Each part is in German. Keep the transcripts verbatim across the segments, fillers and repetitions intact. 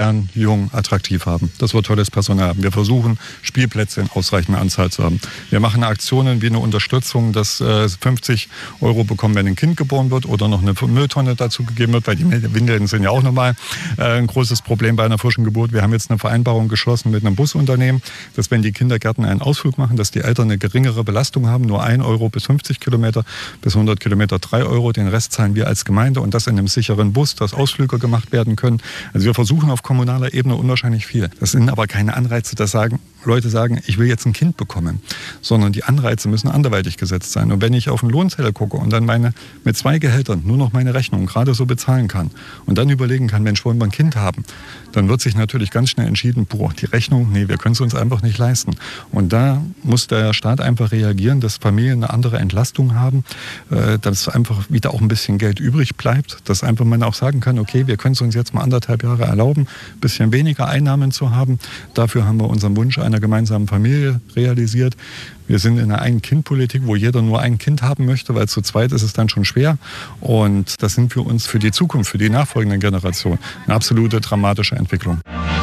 modern, jung, attraktiv haben, dass wir tolles Personal haben. Wir versuchen, Spielplätze in ausreichender Anzahl zu haben. Wir machen Aktionen wie eine Unterstützung, dass äh, fünfzig Euro bekommen, wenn ein Kind geboren wird oder noch eine Mülltonne dazu gegeben wird, weil die Windeln sind ja auch nochmal äh, ein großes Problem bei einer frischen Geburt. Wir haben jetzt eine Vereinbarung geschlossen mit einem Busunternehmen, dass wenn die Kindergärten einen Ausflug machen, dass die Eltern eine geringere Belastung haben, nur ein Euro bis fünfzig Kilometer, bis hundert Kilometer drei Euro, den Rest zahlen wir als Gemeinde und das in einem sicheren Bus, dass Ausflüge gemacht werden können. Also wir versuchen auf kommunaler Ebene unwahrscheinlich viel. Das sind aber keine Anreize, dass sagen, Leute sagen, ich will jetzt ein Kind bekommen, sondern die Anreize müssen anderweitig gesetzt sein. Und wenn ich auf einen Lohnzettel gucke und dann meine mit zwei Gehältern nur noch meine Rechnung gerade so bezahlen kann und dann überlegen kann, Mensch, wollen wir ein Kind haben, dann wird sich natürlich ganz schnell entschieden, boah, die Rechnung, nee, wir können es uns einfach nicht leisten. Und da muss der Staat einfach reagieren, dass Familien eine andere Entlastung haben, dass einfach wieder auch ein bisschen Geld übrig bleibt, dass einfach man auch sagen kann, okay, wir können es uns jetzt mal anderthalb Jahre erlauben, ein bisschen weniger Einnahmen zu haben. Dafür haben wir unseren Wunsch einer gemeinsamen Familie realisiert. Wir sind in einer Ein-Kind-Politik, wo jeder nur ein Kind haben möchte, weil zu zweit ist es dann schon schwer. Und das sind für uns für die Zukunft, für die nachfolgenden Generationen eine absolute dramatische Entwicklung.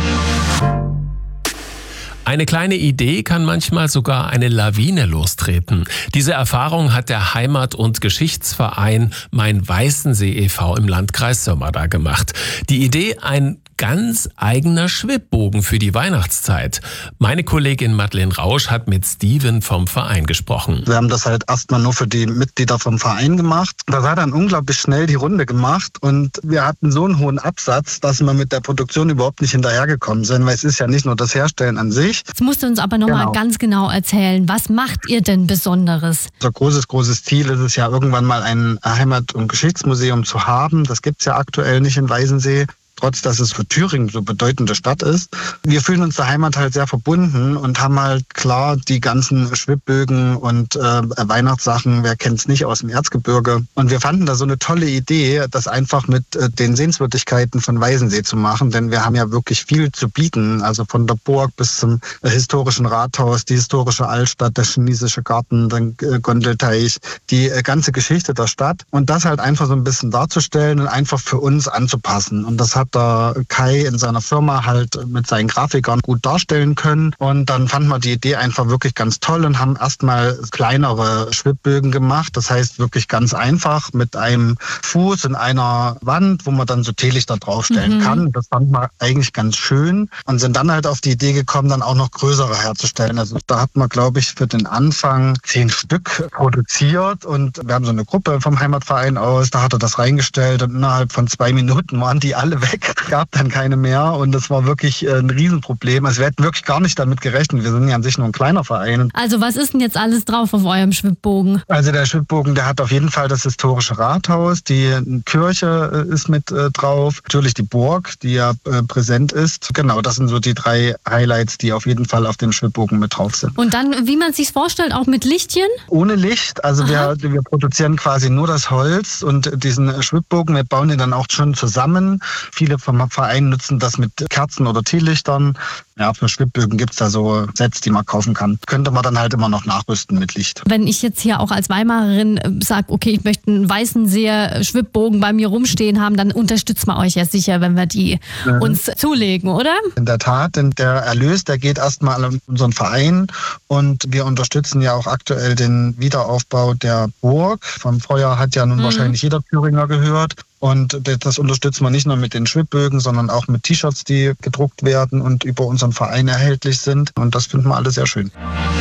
Eine kleine Idee kann manchmal sogar eine Lawine lostreten. Diese Erfahrung hat der Heimat- und Geschichtsverein Main-Weißensee e V im Landkreis Sömmerda gemacht. Die Idee, ein ganz eigener Schwibbogen für die Weihnachtszeit. Meine Kollegin Madeleine Rausch hat mit Steven vom Verein gesprochen. Wir haben das halt erstmal nur für die Mitglieder vom Verein gemacht. Das hat dann unglaublich schnell die Runde gemacht und wir hatten so einen hohen Absatz, dass wir mit der Produktion überhaupt nicht hinterhergekommen sind, weil es ist ja nicht nur das Herstellen an sich. Jetzt musst du uns aber nochmal Genau. ganz genau erzählen, was macht ihr denn Besonderes? Unser großes, großes Ziel ist es ja, irgendwann mal ein Heimat- und Geschichtsmuseum zu haben. Das gibt es ja aktuell nicht in Weißensee. Trotz, dass es für Thüringen so bedeutende Stadt ist. Wir fühlen uns der Heimat halt sehr verbunden und haben halt klar die ganzen Schwibbögen und äh, Weihnachtssachen, wer kennt's nicht, aus dem Erzgebirge. Und wir fanden da so eine tolle Idee, das einfach mit äh, den Sehenswürdigkeiten von Weißensee zu machen, denn wir haben ja wirklich viel zu bieten, also von der Burg bis zum äh, historischen Rathaus, die historische Altstadt, der chinesische Garten, der äh, Gondelteich, die äh, ganze Geschichte der Stadt und das halt einfach so ein bisschen darzustellen und einfach für uns anzupassen. Und das hat der Kai in seiner Firma halt mit seinen Grafikern gut darstellen können. Und dann fanden wir die Idee einfach wirklich ganz toll und haben erstmal kleinere Schwibbögen gemacht. Das heißt wirklich ganz einfach mit einem Fuß in einer Wand, wo man dann so Teelichter draufstellen mhm. kann. Das fanden wir eigentlich ganz schön und sind dann halt auf die Idee gekommen, dann auch noch größere herzustellen. Also da hat man, glaube ich, für den Anfang zehn Stück produziert und wir haben so eine Gruppe vom Heimatverein aus, da hat er das reingestellt und innerhalb von zwei Minuten waren die alle weg. Gab dann keine mehr und das war wirklich ein Riesenproblem. Also wir hätten wirklich gar nicht damit gerechnet. Wir sind ja an sich nur ein kleiner Verein. Also was ist denn jetzt alles drauf auf eurem Schwibbogen? Also der Schwibbogen, der hat auf jeden Fall das historische Rathaus, die Kirche ist mit äh, drauf, natürlich die Burg, die ja äh, präsent ist. Genau, das sind so die drei Highlights, die auf jeden Fall auf dem Schwibbogen mit drauf sind. Und dann, wie man es sich vorstellt, auch mit Lichtchen? Ohne Licht, also wir, wir produzieren quasi nur das Holz und diesen Schwibbogen, wir bauen den dann auch schon zusammen. Viele vom Verein nutzen das mit Kerzen oder Teelichtern. Ja, für Schwibbögen gibt es da so Sets, die man kaufen kann. Könnte man dann halt immer noch nachrüsten mit Licht. Wenn ich jetzt hier auch als Weimarerin sage, okay, ich möchte einen Weißenseer Schwibbogen bei mir rumstehen haben, dann unterstützt man euch ja sicher, wenn wir die mhm. uns zulegen, oder? In der Tat, denn der Erlös, der geht erstmal an unseren Verein und wir unterstützen ja auch aktuell den Wiederaufbau der Burg. Vom Feuer hat ja nun mhm. wahrscheinlich jeder Thüringer gehört. Und das unterstützen wir nicht nur mit den Schwibbögen, sondern auch mit T-Shirts, die gedruckt werden und über unseren Verein erhältlich sind. Und das finden wir alle sehr schön.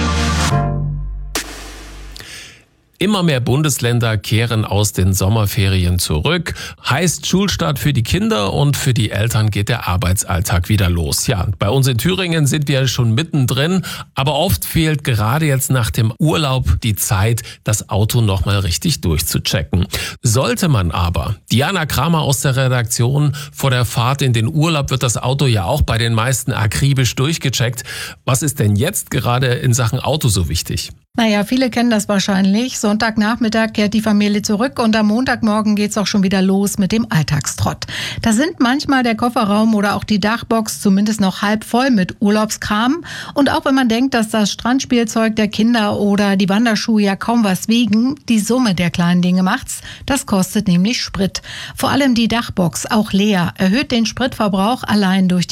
Immer mehr Bundesländer kehren aus den Sommerferien zurück. Heißt Schulstart für die Kinder und für die Eltern geht der Arbeitsalltag wieder los. Ja, bei uns in Thüringen sind wir schon mittendrin, aber oft fehlt gerade jetzt nach dem Urlaub die Zeit, das Auto nochmal richtig durchzuchecken. Sollte man aber, Diana Kramer aus der Redaktion, vor der Fahrt in den Urlaub wird das Auto ja auch bei den meisten akribisch durchgecheckt. Was ist denn jetzt gerade in Sachen Auto so wichtig? Naja, viele kennen das wahrscheinlich. Sonntagnachmittag kehrt die Familie zurück und am Montagmorgen geht's auch schon wieder los mit dem Alltagstrott. Da sind manchmal der Kofferraum oder auch die Dachbox zumindest noch halb voll mit Urlaubskram. Und auch wenn man denkt, dass das Strandspielzeug der Kinder oder die Wanderschuhe ja kaum was wiegen, die Summe der kleinen Dinge macht's. Das kostet nämlich Sprit. Vor allem die Dachbox, auch leer, erhöht den Spritverbrauch allein durch